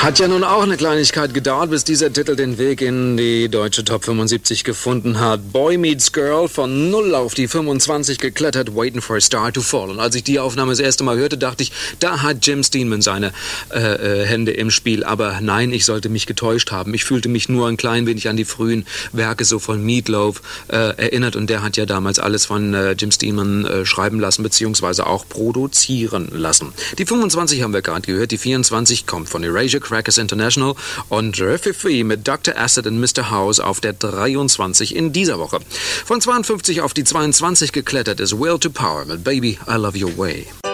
Hat ja nun auch eine Kleinigkeit gedauert, bis dieser Titel den Weg in die deutsche Top 75 gefunden hat. Boy Meets Girl, von 0 auf die 25 geklettert, Waiting for a Star to Fall. Und als ich die Aufnahme das erste Mal hörte, dachte ich, da hat Jim Steinman seine Hände im Spiel. Aber nein, ich sollte mich getäuscht haben. Ich fühlte mich nur ein klein wenig an die frühen Werke so von Meat Loaf erinnert. Und der hat ja damals alles von Jim Steinman schreiben lassen, beziehungsweise auch produzieren lassen. Die 25 haben wir gerade gehört, die 24 kommt von Erasure Crackers International und Riffy mit Dr. Acid und Mr. House auf der 23 in dieser Woche. Von 52 auf die 22 geklettert ist Will to Power mit Baby, I Love Your Way.